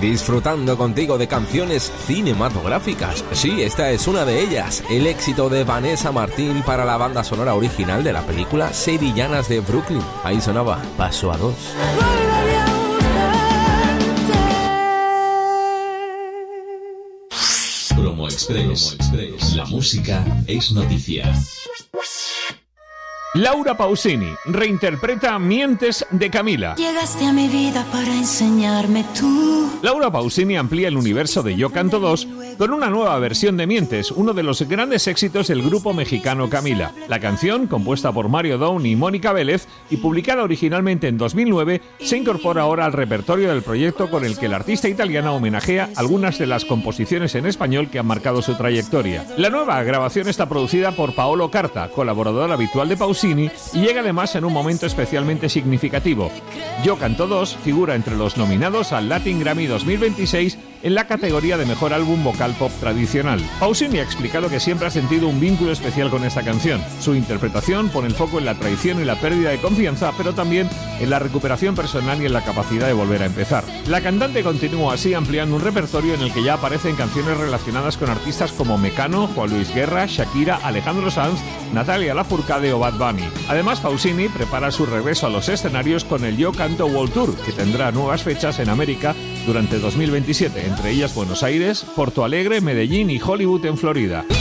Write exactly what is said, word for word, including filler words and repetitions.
disfrutando contigo de canciones cinematográficas. Sí, esta es una de ellas, el éxito de Vanessa Martín para la banda sonora original de la película Sevillanas de Brooklyn. Ahí sonaba Paso a Dos. Promo Express. La música es noticia. Laura Pausini reinterpreta Mientes de Camila. Llegaste a mi vida para enseñarme tú. Laura Pausini amplía el universo de Yo Canto dos con una nueva versión de Mientes, uno de los grandes éxitos del grupo mexicano Camila. La canción, compuesta por Mario Down y Mónica Vélez y publicada originalmente en dos mil nueve, se incorpora ahora al repertorio del proyecto con el que la artista italiana homenajea algunas de las composiciones en español que han marcado su trayectoria. La nueva grabación está producida por Paolo Carta, colaborador habitual de Pausini, y llega además en un momento especialmente significativo. Yo Canto dos figura entre los nominados al Latin Grammy dos mil veintiséis en la categoría de Mejor Álbum Vocal Pop Tradicional. Pausini ha explicado que siempre ha sentido un vínculo especial con esta canción. Su interpretación pone el foco en la traición y la pérdida de confianza, pero también en la recuperación personal y en la capacidad de volver a empezar. La cantante continúa así ampliando un repertorio en el que ya aparecen canciones relacionadas con artistas como Mecano, Juan Luis Guerra, Shakira, Alejandro Sanz, Natalia Lafourcade o Bad Bunny. Además, Pausini prepara su regreso a los escenarios con el Yo Canto World Tour, que tendrá nuevas fechas en América durante dos mil veintisiete, entre ellas Buenos Aires, Porto Alegre, Medellín y Hollywood en Florida.